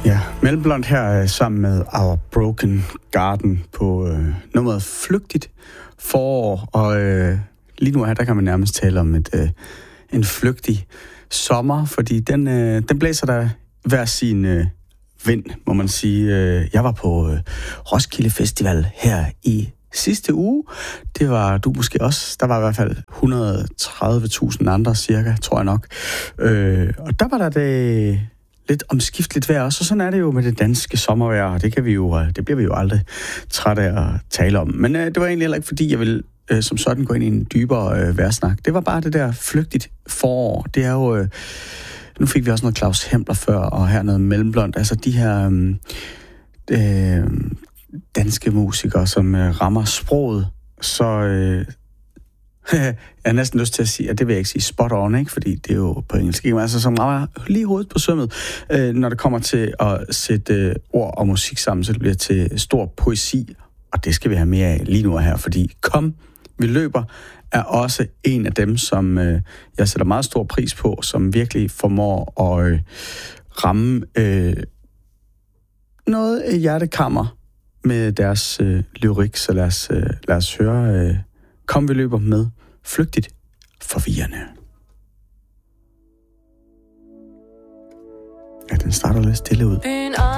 Ja, Mellemblond her sammen med Our Broken Garden på nummeret Flygtigt forår. Og lige nu her, der kan man nærmest tale om en flygtig sommer, fordi den blæser der hver sin vind, må man sige. Jeg var på Roskilde Festival her i sidste uge. Det var du måske også. Der var i hvert fald 130.000 andre cirka, tror jeg nok. Og der var der det lidt omskifteligt vejr også, og sådan er det jo med det danske sommervejr, og det bliver vi jo aldrig trætte af at tale om. Men det var egentlig heller ikke, fordi jeg ville som sådan gå ind i en dybere vejrsnak. Det var bare det der flygtigt forår. Det er jo... nu fik vi også noget Claus Hempler før, og her noget Mellemblond. Altså de her danske musikere, som rammer sproget, så... jeg har næsten lyst til at sige, at det vil jeg ikke sige spot on, ikke? Fordi det er jo på engelsk. Altså som rammer lige hovedet på sømmet, når det kommer til at sætte ord og musik sammen, så det bliver til stor poesi, og det skal vi have mere af lige nu her, fordi Kom, vi løber er også en af dem, som jeg sætter meget stor pris på, som virkelig formår at ramme noget hjertekammer med deres lyrik, så lad os høre Kom, vi løber med Flygtigt forvirrende. Ja, den starter lidt stille ud.